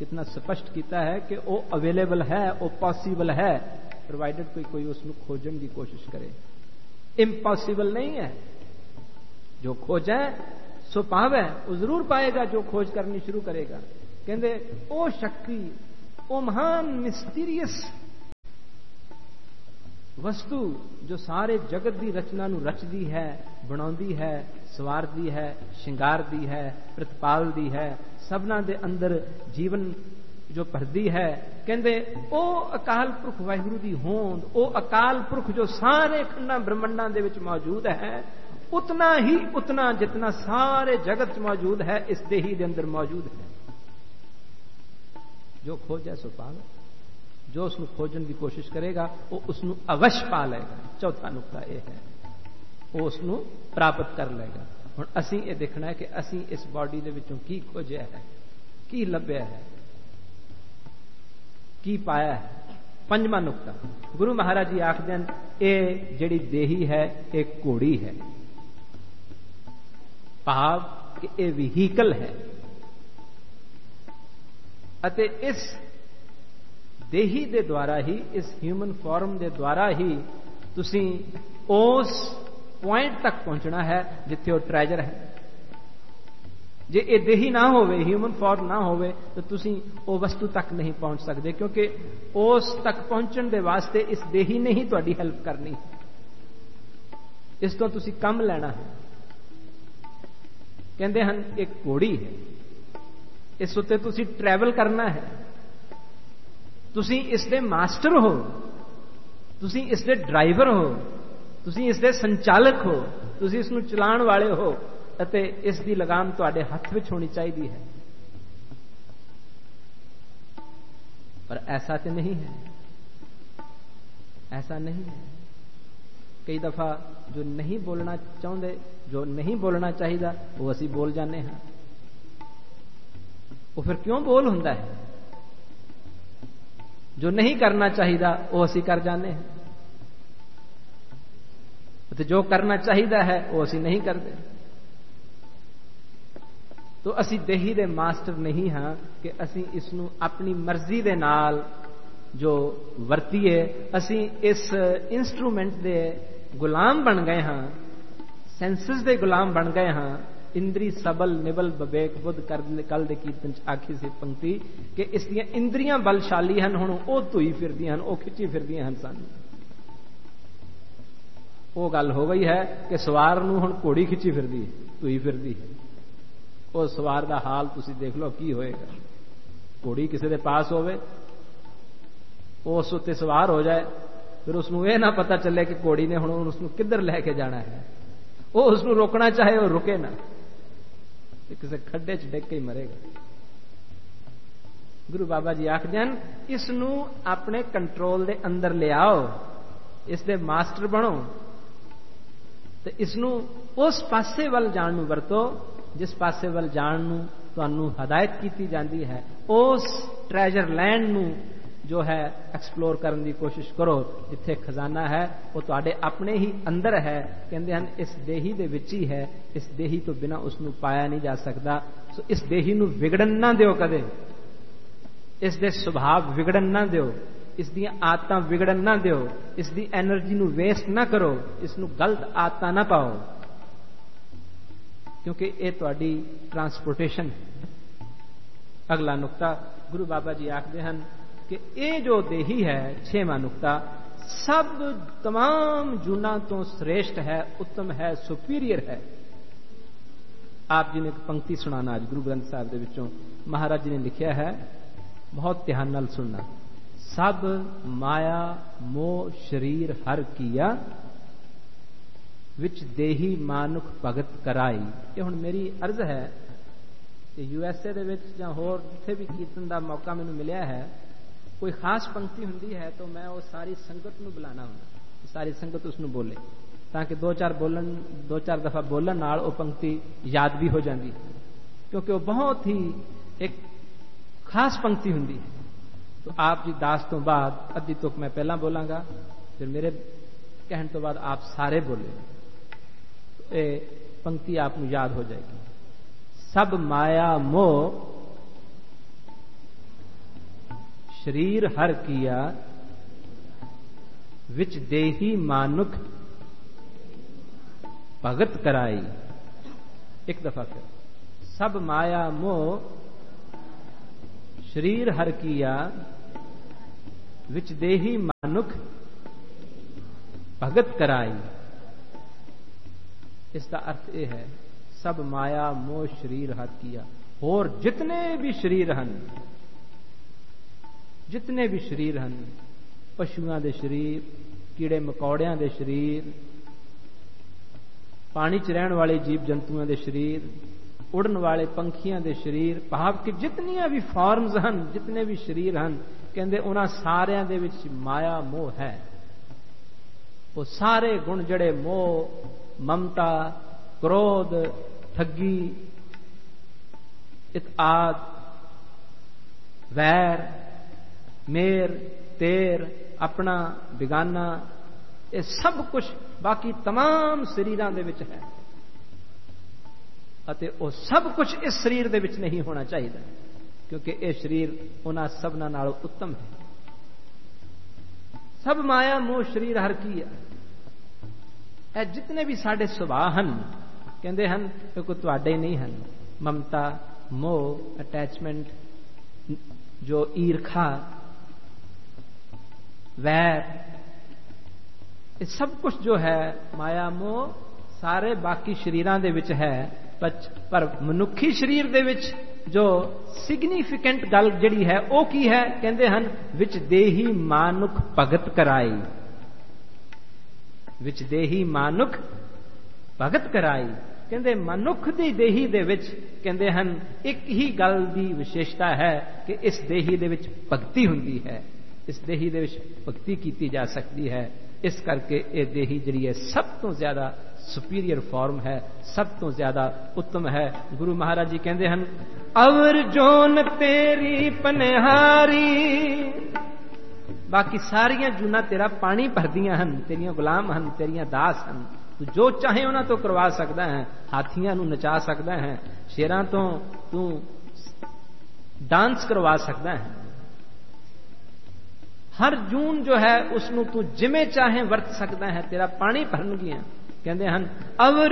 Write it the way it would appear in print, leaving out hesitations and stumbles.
कितना स्पष्ट किया है कि वो अवेलेबल है, वो पॉसिबल है, प्रोवाइडेड कोई उसको खोजने की कोशिश करे। इम्पॉसिबल नहीं है। जो खोजे सो पावे, वो जरूर पाएगा जो खोज करनी शुरू करेगा। कहते वो शक्ति, वो महान मिस्टीरियस वस्तु जो सारे जगत की रचना नूं रचदी है, बनाउंदी है, सवारदी है, शिंगारदी है, प्रतिपालदी है, सबना दे अंदर जीवन जो भरदी है। कहते ओ अकाल पुरख वाहिगुरु दी होंद, ओ अकाल पुरख जो सारे खंडां ब्रह्मंडां दे विच मौजूद है, उतना जितना सारे जगत मौजूद है इस देही दे अंदर मौजूद है। जो खोजे सो पावे, जो उसको खोजने की कोशिश करेगा वो उसको अवश्य पा लेगा। चौथा नुकता यह है, वो उसको प्राप्त कर लेगा। हुण असीं ये देखना है कि असीं इस बॉडी दे विचों की खोजिया है, की लभ्या है, की पाया है। पंजवां नुकता गुरु महाराज जी आखदे हन, ये जिहड़ी देही है एक घोड़ी है, भाव कि ये व्हीकल है, अते इस देही दे द्वारा ही, इस ह्यूमन फॉर्म दे द्वारा ही तुसीं उस पॉइंट तक पहुंचना है जिथे वो ट्रेजर है। जे ये देही ना होवे, ह्यूमन फॉर्म ना होवे, तो तुसीं वो वस्तु तक नहीं पहुंच सकते, क्योंकि उस तक पहुंचने दे वास्ते इस देही ने ही तुहाडी हेल्प करनी है। इस तो तुसीं कम लेना है। कहते हैं एक घोड़ी है, इस उत्ते तुसीं ट्रैवल करना है, तुसीं इसदे मास्टर हो, तुसीं इसदे ड्राइवर हो, तुसीं इसदे संचालक हो, तुसीं इसनूं चलाउण वाले हो, अते इसदी लगाम तुहाडे हत्थ विच होनी चाहिए है। पर ऐसा तो नहीं है, ऐसा नहीं है। कई दफा जो नहीं बोलना चाहते, जो नहीं बोलना चाहिए, वो असी बोल जाने हैं। वो फिर क्यों बोल हुंदा है? जो नहीं करना चाहिए वो असी कर जाने हैं, तो जो करना चाहिए है वो असी नहीं करते। तो असी देही दे मास्टर नहीं हाँ कि असी इसनूं अपनी मर्जी दे नाल जो वरतीए, असी इस इंस्ट्रूमेंट दे गुलाम बन गए हाँ, सेंसिस दे गुलाम बन गए हाँ। इंद्री सबल निबल बबेक बुद्ध कर कल दे कीर्तन च आखी सी पंक्ति कि इसदियां इंद्रियां बलशाली हन, हुण वो धुई फिरदियां हन, वो खिंची फिरदियां हन। सानूं वो गल हो गई है कि सवार नूं हुण घोड़ी खिंची फिरदी है, धुई फिरदी है। वो सवार दा हाल तुसीं देख लो की होएगा। घोड़ी किसी दे पास होवे, वो उस उत्ते सवार हो जाए, फिर उसनूं ये ना पता चले कि घोड़ी ने हुण उसनूं किधर लैके जाना है। वो उसनूं रोकना चाहे वो रुके ना, किसी खड्डे च डिग के ही मरेगा। गुरु बाबा जी आखदे हन, इसनूं अपने कंट्रोल दे अंदर ले आओ, इसदे मास्टर बनो, तो इसनूं उस पासे वल जाण नूं वरतो जिस पासे वल जाण नूं तुहानूं हदायत की जाती है। उस ट्रेजर लैंड नूं जो है एक्सप्लोर करने की कोशिश करो, जिथे खजाना है वो तुहाडे अपने ही अंदर है। कहते हैं इस देही दे विच ही है, इस देही तो बिना उसनूं पाया नहीं जा सकता। सो इस देही नूं विगड़न ना दिओ, कदे इस दे सुभाव विगड़न ना दिओ, इस दी आदतां विगड़न ना दिओ, इस दी एनर्जी नूं वेस्ट ना करो, इसनूं गलत आदतां ना पाओ, क्योंकि ये तुहाडी ट्रांसपोर्टेशन है। अगला नुकता गुरु बाबा जी आखदे हन कि ये जो देही है, 6वां नुकता, सब तमाम जूना तो श्रेष्ठ है, उत्तम है, सुपीरियर है। आप जी ने एक पंक्ति सुनाना आज गुरु ग्रंथ साहब के विचों महाराज जी ने लिखा है, बहुत ध्यान नाल सुनना। सब माया मोह शरीर हर किया, विच देही मानुख भगत कराई। ये हुण मेरी अर्ज है कि यूएसए दे विच जां होर जिथे भी कीर्तन का मौका मैनूं मिलिया है, कोई खास पंक्ति हुंदी है तो मैं वो सारी संगत नूं बुलाना हुंदा, सारी संगत उसनूं बोले, ताकि दो चार दफा बोलण नाल वो पंक्ति याद भी हो जाती है, क्योंकि वो बहुत ही एक खास पंक्ति हुंदी है। तो आप जी दास तो बाद अद्धी तुक मैं पहला बोलांगा, फिर मेरे कहने तो बाद आप सारे बोले, तो ये पंक्ति आपको याद हो जाएगी। सब माया मोह शरीर हर किया विच देही मानुख भगत कराई। एक दफा फिर, सब माया मोह शरीर हर किया विच देही मानुख भगत कराई। इसका अर्थ यह है, सब माया मोह शरीर हर किया, और जितने भी शरीर हन, जितने भी शरीर हन, पशुआं दे शरीर, कीड़े मकौड़ियां दे शरीर, पानी च रहने वाले जीव जंतुओं के शरीर, उड़न वाले पंखियों के शरीर, भाव कि जितनियां भी फॉर्म्स हन, जितने भी शरीर हन, कहते उन्हां सारियां दे विच माया मोह है। वो सारे गुण जड़े मोह, ममता, क्रोध, ठगी आदि, वैर, मेर, तेर, अपना, बिगाना, ये सब कुछ बाकी तमाम शरीरां दे विच है, अते वो सब कुछ इस शरीर दे विच नहीं होना चाहिए, क्योंकि यह शरीर उन्हां सबनां नालों उत्तम है। सब माया मोह शरीर हर की है। जितने भी साडे सुभाव हन, कहते हैं कि कोई तुहाडे नहीं हन। ममता, मोह, अटैचमेंट, जो ईर्खा, वैर, ये सब कुछ जो है माया मोह सारे बाकी शरीरां दे विच है, पर मनुखी शरीर दे विच जो सिग्निफिकेंट गल जिहड़ी है वो की है, कहते हैं विच देही मानुख भगत कराई। विच देही मानुख भगत कराई, कहते मनुख दी देही दे विच कहते हैं एक ही गल दी विशेषता है कि इस देही दे विच भगती हुंदी है, इस देही दे विच भगती कीती जा सकती है। इस करके ये देही जिहड़ी है सब तो ज्यादा सुपीरियर फॉर्म है, सब तो ज्यादा उत्तम है। गुरु महाराज जी कहते हैं, अवर जोन तेरी पनहारी, बाकी सारियां जूना तेरा पानी भरदियां हन, तेरियां गुलाम हन, तेरियां दास हन। तू जो चाहे उन्हां तो करवा सकदा है, हाथियां नूं नचा सकदा है, शेरां तो तू डांस करवा सकदा है, हर जून जो है उसनू तू जिमें चाहे वरत सकदा है, तेरा पानी भरनगियां। कहते हैं, अवर